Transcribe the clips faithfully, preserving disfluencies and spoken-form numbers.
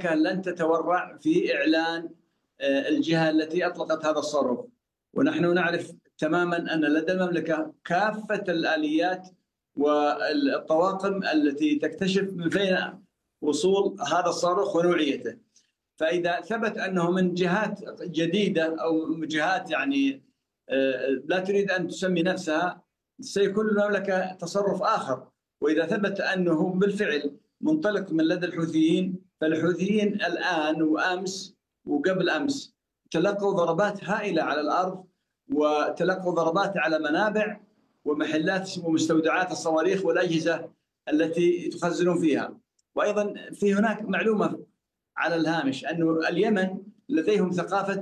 المملكة لن تتورع في إعلان الجهة التي أطلقت هذا الصاروخ، ونحن نعرف تماما أن لدى المملكة كافة الآليات والطواقم التي تكتشف من فين وصول هذا الصاروخ ونوعيته. فإذا ثبت أنه من جهات جديدة أو جهات يعني لا تريد أن تسمي نفسها، سيكون المملكة تصرف آخر. وإذا ثبت أنه بالفعل منطلق من لدى الحوثيين، فالحوثيين الآن وأمس وقبل أمس تلقوا ضربات هائلة على الأرض، وتلقوا ضربات على منابع ومحلات ومستودعات الصواريخ والأجهزة التي تخزنون فيها. وأيضا في هناك معلومة على الهامش أنه اليمن لديهم ثقافة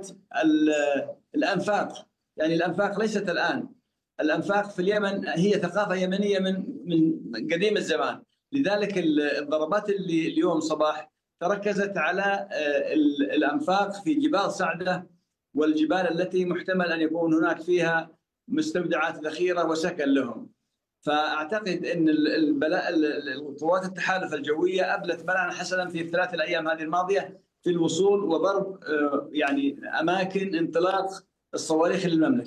الأنفاق، يعني الأنفاق ليست الآن، الأنفاق في اليمن هي ثقافة يمنية من من قديم الزمان. لذلك الضربات اللي اليوم صباح تركزت على الأنفاق في جبال صعدة والجبال التي محتمل أن يكون هناك فيها مستودعات ذخيرة وسكن لهم. فأعتقد أن البلاء القوات التحالف الجوية أبلت بلاء حسنا في الثلاث الأيام هذه الماضية في الوصول وضرب يعني أماكن انطلاق الصواريخ للمملكة.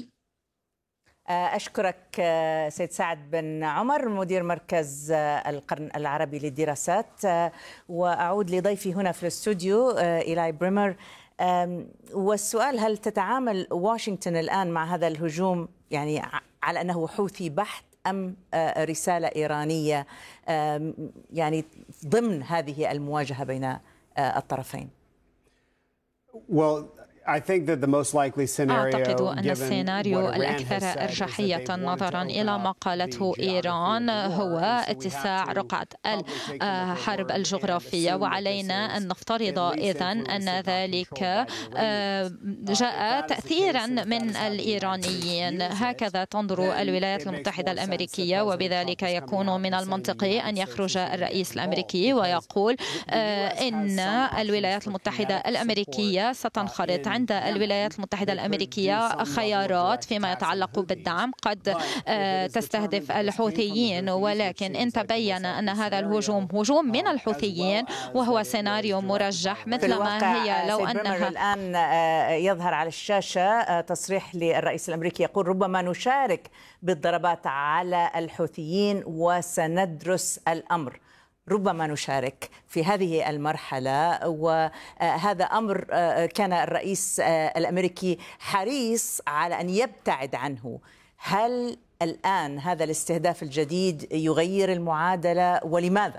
أشكرك سيد سعد بن عمر مدير مركز القرن العربي للدراسات، وأعود لضيفي هنا في الاستوديو إيلاي بريمر. والسؤال: هل تتعامل واشنطن الآن مع هذا الهجوم يعني على أنه حوثي بحت أم رسالة إيرانية يعني ضمن هذه المواجهة بين الطرفين؟ well, I think that the most likely scenario, أعتقد أن السيناريو الأكثر أرجحية نظرا إلى ما قالته إيران هو اتساع رقعة الحرب الجغرافية، وعلينا أن نفترض إذن أن ذلك جاء تأثيرا من الإيرانيين. هكذا تنظر الولايات المتحدة الأمريكية، وبذلك يكون من المنطقي أن يخرج الرئيس الأمريكي ويقول إن الولايات المتحدة الأمريكية ستنخرط عند الولايات المتحدة الأمريكية خيارات فيما يتعلق بالدعم، قد تستهدف الحوثيين، ولكن إن تبين أن هذا الهجوم هجوم من الحوثيين وهو سيناريو مرجح مثل ما هي لو أنها الآن يظهر على الشاشة تصريح للرئيس الأمريكي يقول ربما نشارك بالضربات على الحوثيين وسندرس الأمر. ربما نشارك في هذه المرحلة، وهذا أمر كان الرئيس الأمريكي حريص على أن يبتعد عنه. هل الآن هذا الاستهداف الجديد يغير المعادلة، ولماذا؟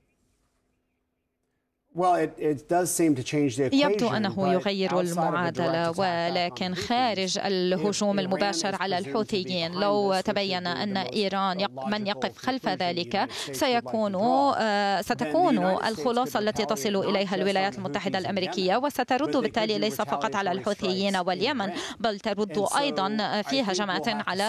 Well, it, it does seem to change the equation, يبدو أنه يغير المعادلة، ولكن خارج الهجوم المباشر على الحوثيين لو تبين أن إيران من يقف خلف ذلك سيكون ستكون الخلاصة التي تصل إليها الولايات المتحدة الأمريكية، وسترد بالتالي ليس فقط على الحوثيين واليمن بل ترد أيضا في هجمات على،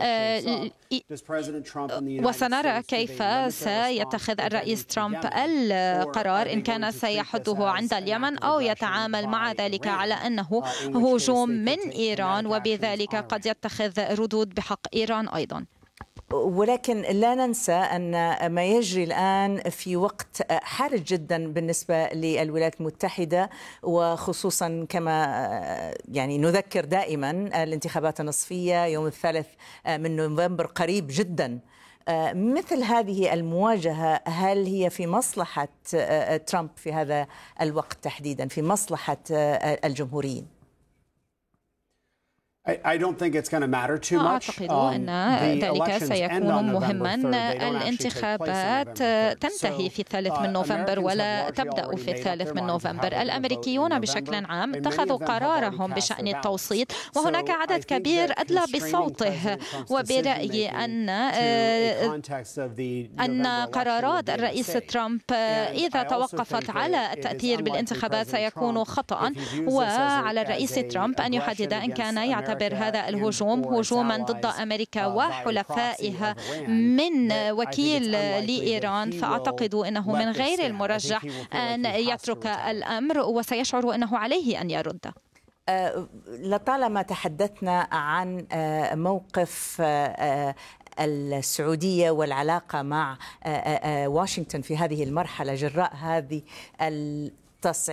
وسنرى كيف سيتخذ الرئيس ترامب القرار إن كان سيحده عند اليمن أو يتعامل مع ذلك على أنه هجوم من إيران، وبذلك قد يتخذ ردود بحق إيران أيضا. ولكن لا ننسى أن ما يجري الآن في وقت حرج جدا بالنسبة للولايات المتحدة، وخصوصا كما يعني نذكر دائما الانتخابات النصفية يوم الثالث من نوفمبر قريب جدا. مثل هذه المواجهة هل هي في مصلحة ترامب في هذا الوقت تحديدا، في مصلحة الجمهوريين؟ أعتقد أن ذلك سيكون مهما. الانتخابات تنتهي في الثالث من نوفمبر ولا تبدأ في الثالث من نوفمبر. الأمريكيون بشكل عام اتخذوا قرارهم بشأن التوصيت، وهناك عدد كبير أدلى بصوته، وبرأيي أن أن قرارات الرئيس ترامب إذا توقفت على التأثير بالانتخابات سيكون خطأ، وعلى الرئيس ترامب أن يحدد إن كان يعتبر هذا الهجوم هجوما ضد أمريكا وحلفائها من وكيل لإيران، فأعتقد أنه من غير المرجح أن يترك الأمر وسيشعر أنه عليه أن يرد. لطالما تحدثنا عن موقف السعودية والعلاقة مع واشنطن في هذه المرحلة جراء هذه التصعيدات